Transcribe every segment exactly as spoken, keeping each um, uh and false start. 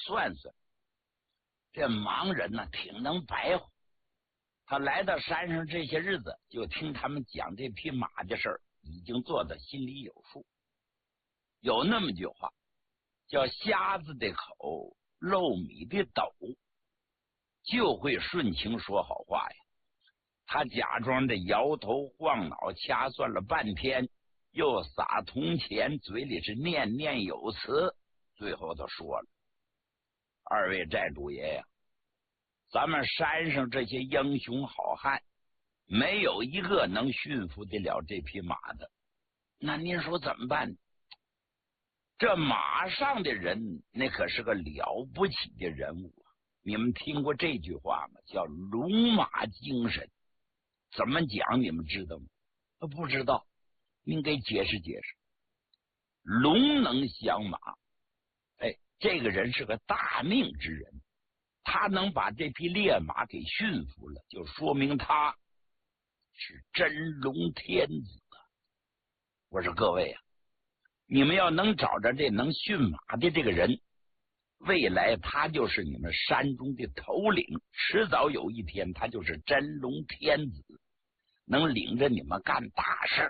算算，这盲人呢挺能白活。他来到山上这些日子，就听他们讲这匹马的事儿，已经做的心里有数。有那么句话叫瞎子的口，漏米的斗，就会顺情说好话呀。他假装的摇头晃脑，掐算了半天，又撒铜钱，嘴里是念念有词，最后他说了：二位寨主爷呀，咱们山上这些英雄好汉，没有一个能驯服得了这匹马的。那您说怎么办？这马上的人，那可是个了不起的人物啊！你们听过这句话吗？叫龙马精神。怎么讲？你们知道吗？不知道，您给解释解释。龙能降马，哎，这个人是个大命之人，他能把这匹烈马给驯服了，就说明他是真龙天子啊！我说各位啊，你们要能找着这能驯马的这个人，未来他就是你们山中的头领，迟早有一天他就是真龙天子，能领着你们干大事。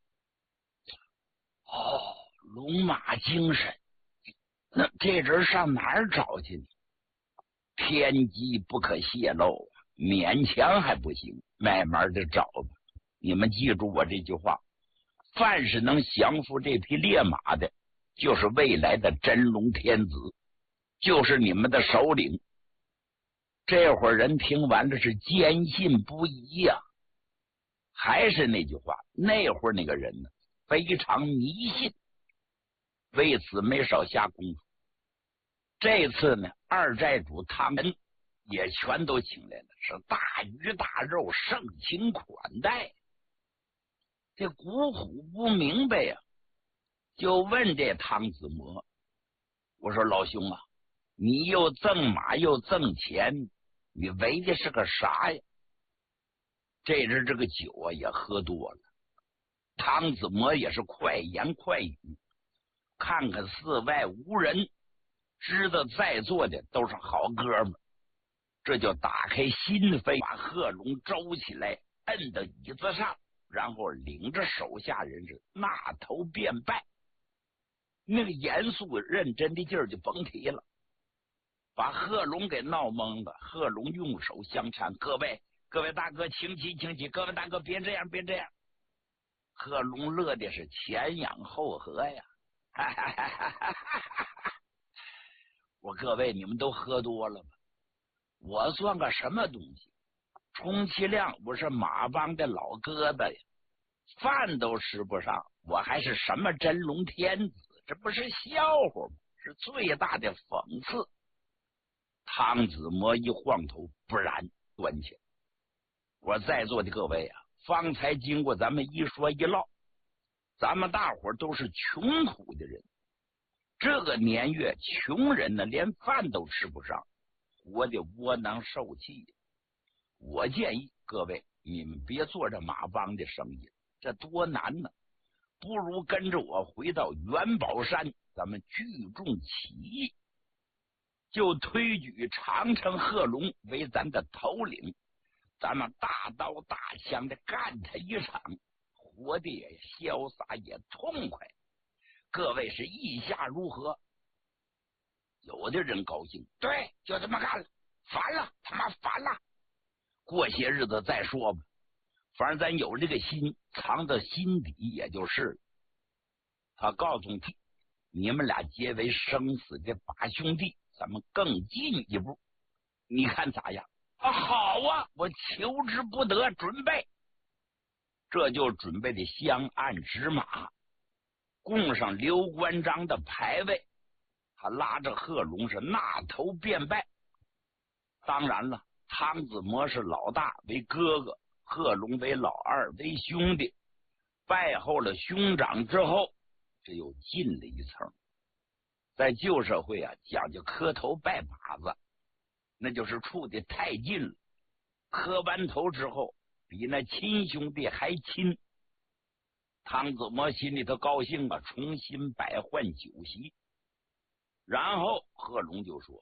哦，龙马精神，那这人上哪儿找去呢？天机不可泄露啊，勉强还不行，慢慢的找吧。你们记住我这句话，凡是能降服这匹烈马的，就是未来的真龙天子，就是你们的首领。这会儿人听完了是坚信不疑呀、啊。还是那句话，那会儿那个人呢，非常迷信，为此没少下功夫。这次呢，二寨主汤恩也全都请来了，是大鱼大肉，盛情款待。这古虎不明白呀、啊，就问这汤子模：“我说老兄啊，你又赠马又赠钱，你为的是个啥呀？”这人这个酒啊也喝多了，汤子模也是快言快语，看看四外无人，知道在座的都是好哥们，这就打开心扉，把贺龙周起来，摁到椅子上，然后领着手下人是纳头便拜。那个严肃认真的劲儿就甭提了，把贺龙给闹懵了。贺龙用手相搀：“各位各位大哥，请起请起，各位大哥别这样别这样。”贺龙乐的是前仰后合呀，哈哈哈哈哈哈！我各位你们都喝多了吧？我算个什么东西？充其量我是马帮的老疙瘩呀，饭都吃不上，我还是什么真龙天子？这不是笑话吗？是最大的讽刺。汤子模一晃头，不然端起来。我在座的各位啊，方才经过咱们一说一唠，咱们大伙都是穷苦的人，这个年月，穷人呢连饭都吃不上，活得窝囊受气。我建议各位，你们别做这马帮的生意，这多难呢！不如跟着我回到元宝山，咱们聚众起义，就推举长城贺龙为咱的头领，咱们大刀大枪的干他一场，活得也潇洒也痛快。各位是意下如何？有的人高兴，对，就这么干了，烦了，他妈烦了，过些日子再说吧。反正咱有这个心，藏到心底也就是了。他告诉他，你们俩结为生死的把兄弟，咱们更进一步，你看咋样？啊，好啊，我求之不得，准备。这就准备的香案纸马，供上刘关张的牌位，他拉着贺龙是纳头便拜。当然了，汤子模是老大为哥哥，贺龙为老二为兄弟，拜后了兄长之后，这又进了一层。在旧社会啊，讲究磕头拜把子，那就是处的太近了，磕完头之后比那亲兄弟还亲。汤子模心里头高兴啊，重新摆换酒席。然后贺龙就说：